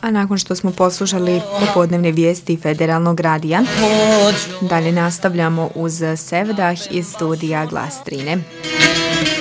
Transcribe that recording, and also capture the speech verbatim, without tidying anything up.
A nakon što smo poslušali popodnevne vijesti Federalnog radija, dalje nastavljamo uz Sevdah iz studija Glas Strine.